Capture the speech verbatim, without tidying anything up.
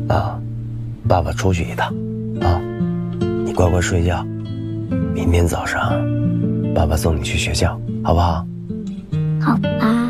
啊，爸爸出去一趟，啊，你乖乖睡觉，明天早上爸爸送你去学校，好不好？ 好吧。